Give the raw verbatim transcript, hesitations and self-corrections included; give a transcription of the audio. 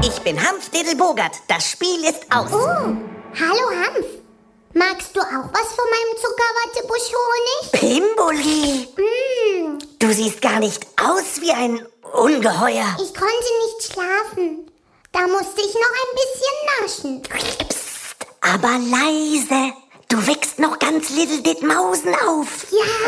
Ich bin Hanf Diddelbogert. Das Spiel ist aus. Oh, hallo Hanf. Magst du auch was von meinem Zuckerwattebusch-Honig? Pimboli, Mm, du siehst gar nicht aus wie ein Ungeheuer. ich konnte nicht schlafen. Da musste ich noch ein bisschen naschen. Psst, aber leise. Du wächst noch ganz Little Bit Mausen auf. Ja.